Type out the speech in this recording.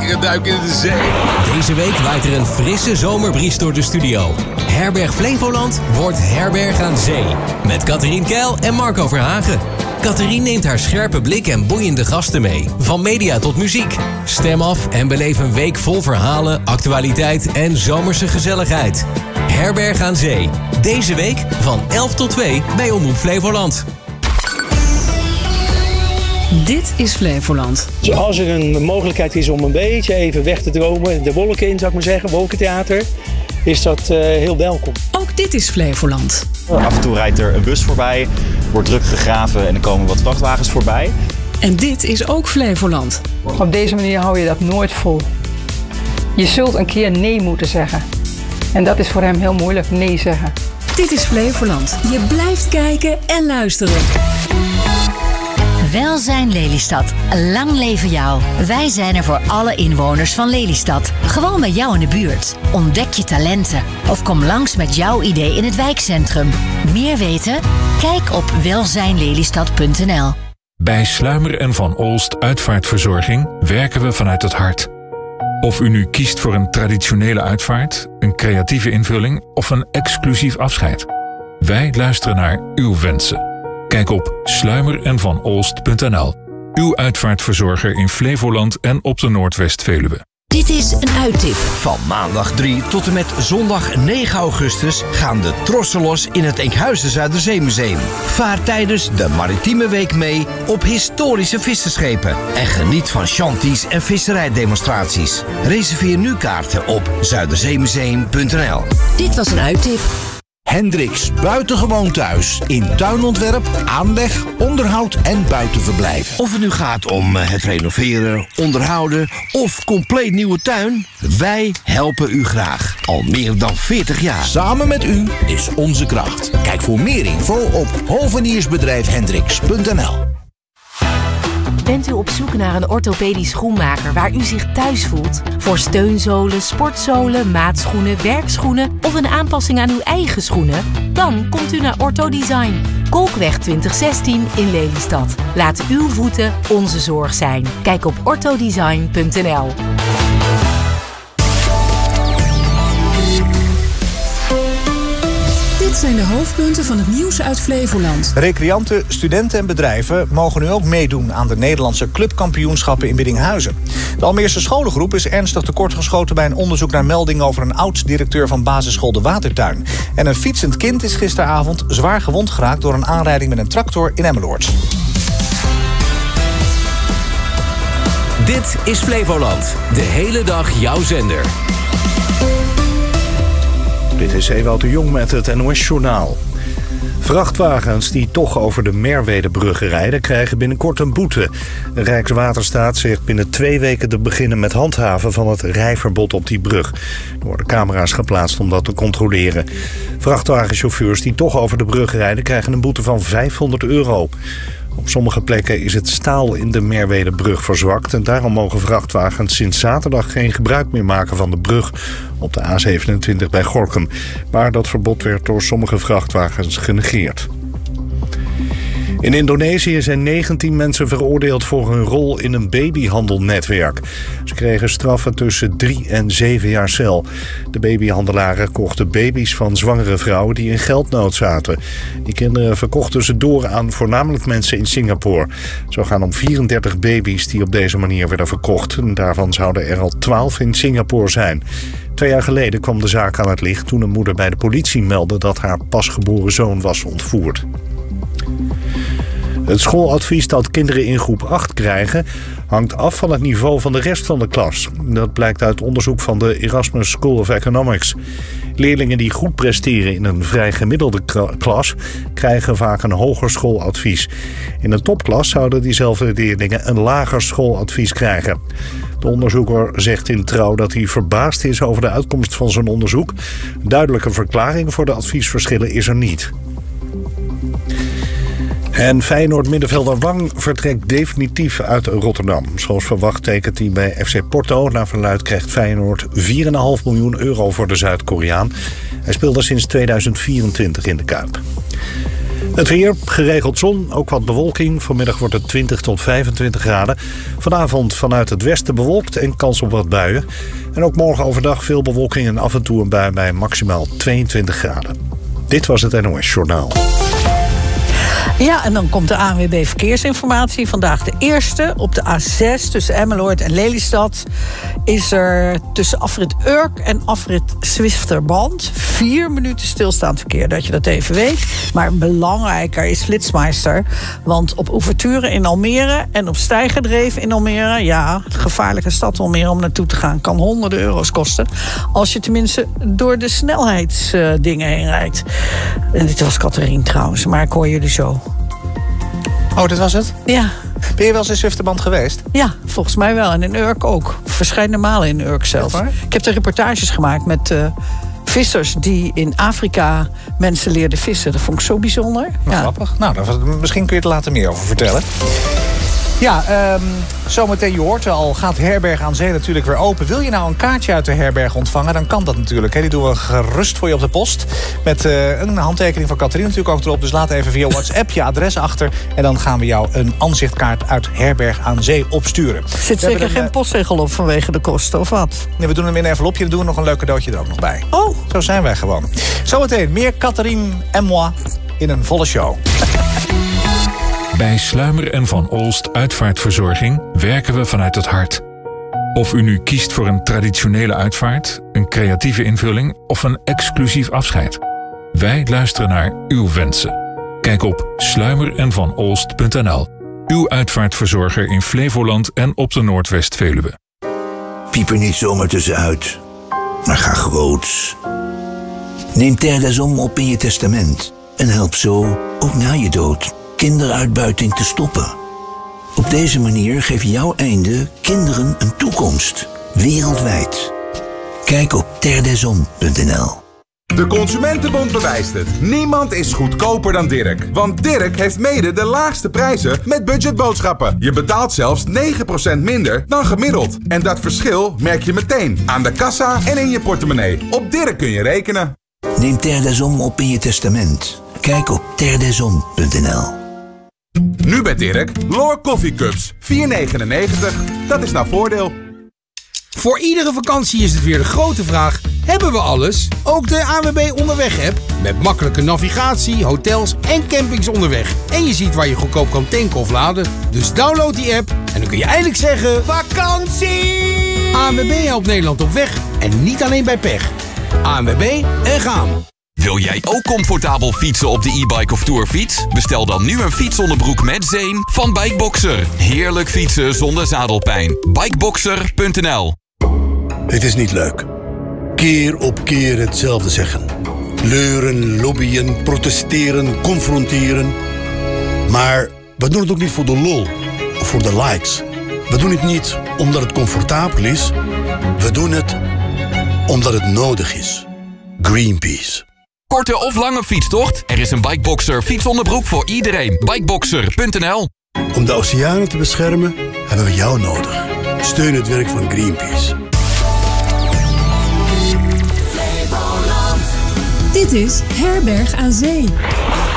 lekker duiken in de zee. Deze week waait er een frisse zomerbries door de studio. Herberg Flevoland wordt Herberg aan Zee. Met Catherine Keil en Marco Verhagen. Catherine neemt haar scherpe blik en boeiende gasten mee. Van media tot muziek. Stem af en beleef een week vol verhalen, actualiteit en zomerse gezelligheid. Herberg aan Zee. Deze week van 11 tot 2 bij Omroep Flevoland. Dit is Flevoland. Als er een mogelijkheid is om een beetje even weg te dromen, de wolken in, zou ik maar zeggen, wolkentheater, is dat heel welkom. Ook dit is Flevoland. Af en toe rijdt er een bus voorbij, wordt druk gegraven en er komen wat vrachtwagens voorbij. En dit is ook Flevoland. Op deze manier hou je dat nooit vol. Je zult een keer nee moeten zeggen. En dat is voor hem heel moeilijk, nee zeggen. Dit is Flevoland. Je blijft kijken en luisteren. Welzijn Lelystad. Lang leven jou. Wij zijn er voor alle inwoners van Lelystad. Gewoon bij jou in de buurt. Ontdek je talenten. Of kom langs met jouw idee in het wijkcentrum. Meer weten? Kijk op welzijnlelystad.nl. Bij Sluimer en Van Olst Uitvaartverzorging werken we vanuit het hart. Of u nu kiest voor een traditionele uitvaart, een creatieve invulling of een exclusief afscheid. Wij luisteren naar uw wensen. Kijk op sluimerenvanolst.nl. Uw uitvaartverzorger in Flevoland en op de Noordwest-Veluwe. Dit is een uittip. Van maandag 3 tot en met zondag 9 augustus gaan de trossen los in het Enkhuizen Zuiderzeemuseum. Vaar tijdens de Maritieme Week mee op historische visserschepen. En geniet van chanties en visserijdemonstraties. Reserveer nu kaarten op zuiderzeemuseum.nl. Dit was een uittip. Hendricks Buitengewoon Thuis. In tuinontwerp, aanleg, onderhoud en buitenverblijf. Of het nu gaat om het renoveren, onderhouden of compleet nieuwe tuin, wij helpen u graag. Al meer dan 40 jaar. Samen met u is onze kracht. Kijk voor meer info op hoveniersbedrijfhendricks.nl. Bent u op zoek naar een orthopedisch schoenmaker waar u zich thuis voelt? Voor steunzolen, sportzolen, maatschoenen, werkschoenen of een aanpassing aan uw eigen schoenen? Dan komt u naar Ortho Design. Kolkweg 2016 in Lelystad. Laat uw voeten onze zorg zijn. Kijk op orthodesign.nl. Dit zijn de hoofdpunten van het nieuws uit Flevoland. Recreanten, studenten en bedrijven mogen nu ook meedoen aan de Nederlandse clubkampioenschappen in Biddinghuizen. De Almeerse scholengroep is ernstig tekortgeschoten bij een onderzoek naar meldingen over een oud-directeur van basisschool De Watertuin. En een fietsend kind is gisteravond zwaar gewond geraakt door een aanrijding met een tractor in Emmeloord. Dit is Flevoland. De hele dag jouw zender. Dit is Ewout de Jong met het NOS-journaal. Vrachtwagens die toch over de Merwedebrug rijden krijgen binnenkort een boete. Rijkswaterstaat zegt binnen 2 weken te beginnen met handhaven van het rijverbod op die brug. Er worden camera's geplaatst om dat te controleren. Vrachtwagenchauffeurs die toch over de brug rijden krijgen een boete van €500. Op sommige plekken is het staal in de Merwedebrug verzwakt en daarom mogen vrachtwagens sinds zaterdag geen gebruik meer maken van de brug op de A27 bij Gorinchem. Maar dat verbod werd door sommige vrachtwagens genegeerd. In Indonesië zijn 19 mensen veroordeeld voor hun rol in een babyhandelnetwerk. Ze kregen straffen tussen 3 en 7 jaar cel. De babyhandelaren kochten baby's van zwangere vrouwen die in geldnood zaten. Die kinderen verkochten ze door aan voornamelijk mensen in Singapore. Zo gaan om 34 baby's die op deze manier werden verkocht. En daarvan zouden er al 12 in Singapore zijn. 2 jaar geleden kwam de zaak aan het licht toen een moeder bij de politie meldde dat haar pasgeboren zoon was ontvoerd. Het schooladvies dat kinderen in groep 8 krijgen hangt af van het niveau van de rest van de klas. Dat blijkt uit onderzoek van de Erasmus School of Economics. Leerlingen die goed presteren in een vrij gemiddelde klas krijgen vaak een hoger schooladvies. In een topklas zouden diezelfde leerlingen een lager schooladvies krijgen. De onderzoeker zegt in Trouw dat hij verbaasd is over de uitkomst van zijn onderzoek. Een duidelijke verklaring voor de adviesverschillen is er niet. En Feyenoord-middenvelder Wang vertrekt definitief uit Rotterdam. Zoals verwacht tekent hij bij FC Porto. Naar verluidt krijgt Feyenoord €4,5 miljoen voor de Zuid-Koreaan. Hij speelde sinds 2024 in de Kuip. Het weer, geregeld zon, ook wat bewolking. Vanmiddag wordt het 20 tot 25 graden. Vanavond vanuit het westen bewolkt en kans op wat buien. En ook morgen overdag veel bewolking en af en toe een bui bij maximaal 22 graden. Dit was het NOS Journaal. Ja, en dan komt de ANWB Verkeersinformatie. Vandaag de eerste op de A6 tussen Emmeloord en Lelystad. Is er tussen afrit Urk en afrit Zwifterband 4 minuten stilstaand verkeer. Dat je dat even weet. Maar belangrijker is Flitsmeister. Want op Ouverture in Almere en op Stijgerdreef in Almere... ja, gevaarlijke stad Almere om naartoe te gaan... kan honderden euro's kosten. Als je tenminste door de snelheidsdingen heen rijdt. En dit was Catherine trouwens, maar ik hoor jullie zo. Oh, dit was het? Ja. Ben je wel eens in Zwifterband geweest? Ja, volgens mij wel. En in Urk ook. Verschillende malen in Urk zelfs. Ik heb er reportages gemaakt met vissers die in Afrika mensen leerden vissen. Dat vond ik zo bijzonder. Grappig. Nou, misschien kun je er later meer over vertellen. Ja, zometeen, je hoort al, gaat Herberg aan Zee natuurlijk weer open. Wil je nou een kaartje uit de herberg ontvangen, dan kan dat natuurlijk. Hè. Die doen we gerust voor je op de post. Met een handtekening van Catherine natuurlijk ook erop. Dus laat even via WhatsApp je adres achter. En dan gaan we jou een aanzichtkaart uit Herberg aan Zee opsturen. Zit zeker geen postzegel op vanwege de kosten, of wat? Nee, we doen hem in een envelopje. Dan doen we nog een leuk cadeautje er ook nog bij. Oh. Zo zijn wij gewoon. Zometeen meer Catherine en moi in een volle show. Bij Sluimer en Van Olst Uitvaartverzorging werken we vanuit het hart. Of u nu kiest voor een traditionele uitvaart, een creatieve invulling of een exclusief afscheid. Wij luisteren naar uw wensen. Kijk op sluimerenvanolst.nl. Uw uitvaartverzorger in Flevoland en op de Noordwest-Veluwe. Piep er niet zomaar tussenuit, maar ga groots. Neem Terre des Hommes op in je testament en help zo, ook na je dood, kinderuitbuiting te stoppen. Op deze manier geeft jouw einde kinderen een toekomst, wereldwijd. Kijk op terredeshommes.nl. De Consumentenbond bewijst het. Niemand is goedkoper dan Dirk. Want Dirk heeft mede de laagste prijzen met budgetboodschappen. Je betaalt zelfs 9% minder dan gemiddeld. En dat verschil merk je meteen aan de kassa en in je portemonnee. Op Dirk kun je rekenen. Neem Terre des Hommes op in je testament. Kijk op terredeshommes.nl. Nu bij Dirk, L'Or Coffee Cups. $4,99. Dat is naar voordeel. Voor iedere vakantie is het weer de grote vraag: hebben we alles? Ook de ANWB Onderweg-app. Met makkelijke navigatie, hotels en campings onderweg. En je ziet waar je goedkoop kan tanken of laden. Dus download die app en dan kun je eindelijk zeggen: vakantie! ANWB helpt Nederland op weg en niet alleen bij pech. ANWB en gaan. Wil jij ook comfortabel fietsen op de e-bike of tourfiets? Bestel dan nu een fietsonderbroek met zeem van Bikeboxer. Heerlijk fietsen zonder zadelpijn. Bikeboxer.nl. Het is niet leuk. Keer op keer hetzelfde zeggen. Leuren, lobbyen, protesteren, confronteren. Maar we doen het ook niet voor de lol of voor de likes. We doen het niet omdat het comfortabel is. We doen het omdat het nodig is. Greenpeace. Korte of lange fietstocht? Er is een Bikeboxer fietsonderbroek voor iedereen. Bikeboxer.nl. Om de oceanen te beschermen hebben we jou nodig. Steun het werk van Greenpeace. Dit is Herberg aan Zee.